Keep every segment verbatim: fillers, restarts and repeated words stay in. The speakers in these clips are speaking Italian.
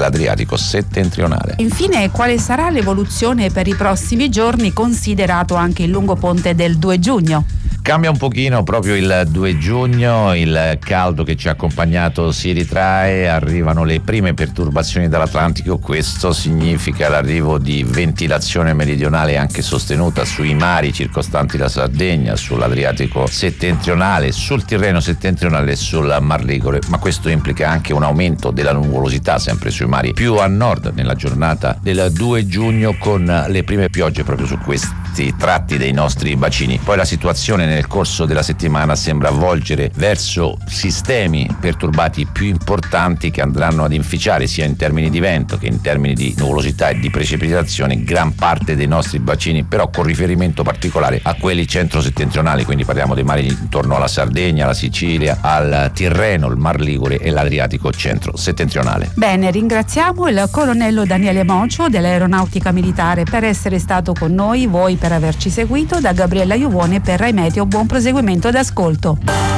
dell'Adriatico settentrionale. Infine, quale sarà l'evoluzione per i prossimi giorni, considerato anche il lungo ponte del due giugno? Cambia un pochino proprio il due giugno, il caldo che ci ha accompagnato si ritrae, arrivano le prime perturbazioni dall'Atlantico, questo significa l'arrivo di ventilazione meridionale anche sostenuta sui mari circostanti la Sardegna, sull'Adriatico settentrionale, sul Tirreno settentrionale e sul Mar Ligure, ma questo implica anche un aumento della nuvolosità sempre sui mari più a nord nella giornata del due giugno, con le prime piogge proprio su questi tratti dei nostri bacini. Poi la situazione nel corso della settimana sembra volgere verso sistemi perturbati più importanti che andranno ad inficiare sia in termini di vento che in termini di nuvolosità e di precipitazioni gran parte dei nostri bacini, però con riferimento particolare a quelli centro-settentrionali, quindi parliamo dei mari intorno alla Sardegna, alla Sicilia, al Tirreno, il Mar Ligure e l'Adriatico centro-settentrionale. Bene, ringraziamo il colonnello Daniele Mocio dell'Aeronautica Militare per essere stato con noi, voi per averci seguito. Da Gabriella Iovone per Rai Meteo, buon proseguimento d'ascolto.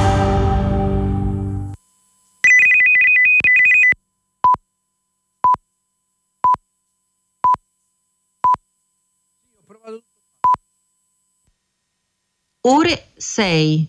Ore sei.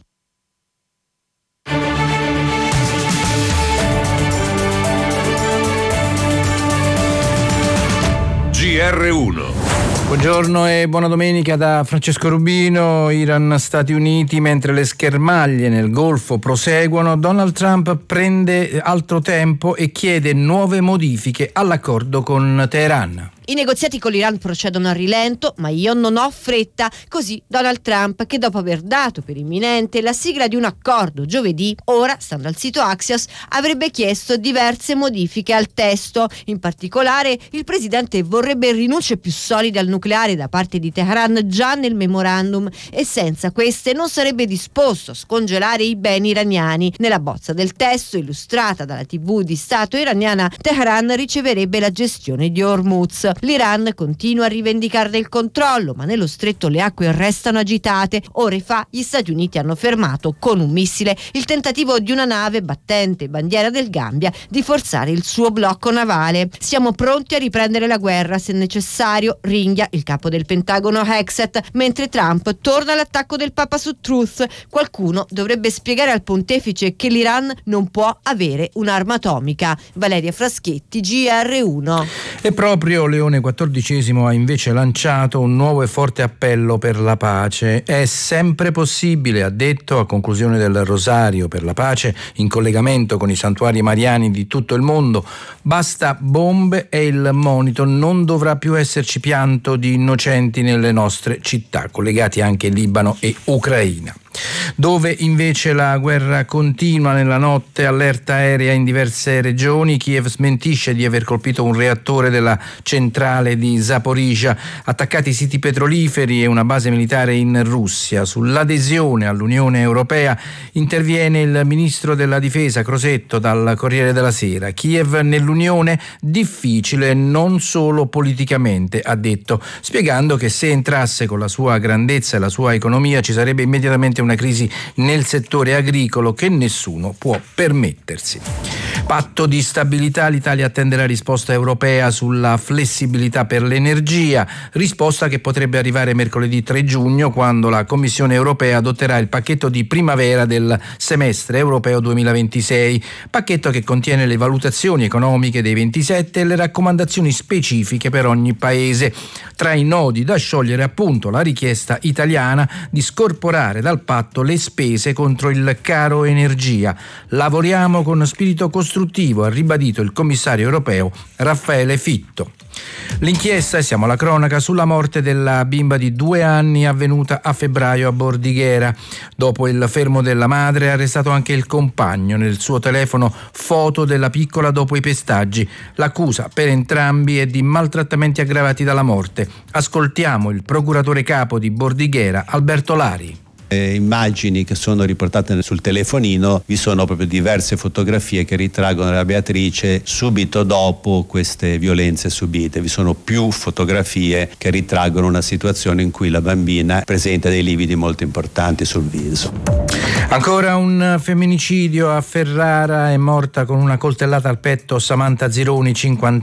G R uno. Buongiorno e buona domenica da Francesco Rubino. Iran-Stati Uniti, mentre le schermaglie nel Golfo proseguono, Donald Trump prende altro tempo e chiede nuove modifiche all'accordo con Teheran. I negoziati con l'Iran procedono a rilento, ma io non ho fretta. Così Donald Trump, che dopo aver dato per imminente la sigla di un accordo giovedì, ora, stando al sito Axios, avrebbe chiesto diverse modifiche al testo. In particolare, il presidente vorrebbe rinunce più solide al nucleare da parte di Teheran già nel memorandum, e senza queste non sarebbe disposto a scongelare i beni iraniani. Nella bozza del testo, illustrata dalla tivù di Stato iraniana, Teheran riceverebbe la gestione di Hormuz. L'Iran continua a rivendicarne il controllo, ma nello stretto le acque restano agitate. Ore fa gli Stati Uniti hanno fermato con un missile il tentativo di una nave battente bandiera del Gambia di forzare il suo blocco navale. Siamo pronti a riprendere la guerra se necessario, ringhia il capo del Pentagono Hexet, mentre Trump torna all'attacco del Papa su Truth. Qualcuno dovrebbe spiegare al pontefice che l'Iran non può avere un'arma atomica. Valeria Fraschetti, G R uno. E proprio Leone quattordicesimo ha invece lanciato un nuovo e forte appello per la pace. È sempre possibile, ha detto a conclusione del Rosario per la pace in collegamento con i santuari mariani di tutto il mondo. Basta bombe e il monito: non dovrà più esserci pianto di innocenti nelle nostre città, collegati anche Libano e Ucraina. Dove invece la guerra continua nella notte, allerta aerea in diverse regioni. Kiev smentisce di aver colpito un reattore della centrale di Zaporizhzhia, attaccati siti petroliferi e una base militare in Russia. Sull'adesione all'Unione Europea interviene il ministro della difesa Crosetto dal Corriere della Sera. Kiev nell'Unione difficile non solo politicamente, ha detto, spiegando che se entrasse con la sua grandezza e la sua economia ci sarebbe immediatamente una crisi nel settore agricolo che nessuno può permettersi. Patto di stabilità, l'Italia attende la risposta europea sulla flessibilità per l'energia, risposta che potrebbe arrivare mercoledì tre giugno, quando la Commissione europea adotterà il pacchetto di primavera del semestre europeo duemilaventisei, pacchetto che contiene le valutazioni economiche dei ventisette e le raccomandazioni specifiche per ogni paese. Tra i nodi da sciogliere appunto la richiesta italiana di scorporare dal patto le spese contro il caro energia. Lavoriamo con spirito costruttivo, ha ribadito il commissario europeo Raffaele Fitto. L'inchiesta, e siamo alla cronaca, sulla morte della bimba di due anni avvenuta a febbraio a Bordighera. Dopo il fermo della madre, ha arrestato anche il compagno. Nel suo telefono foto della piccola dopo i pestaggi. L'accusa per entrambi è di maltrattamenti aggravati dalla morte. Ascoltiamo il procuratore capo di Bordighera, Alberto Lari. Le immagini che sono riportate sul telefonino, vi sono proprio diverse fotografie che ritraggono la Beatrice subito dopo queste violenze subite. Vi sono più fotografie che ritraggono una situazione in cui la bambina presenta dei lividi molto importanti sul viso. Ancora un femminicidio a Ferrara, è morta con una coltellata al petto Samantha Zironi, cinquanta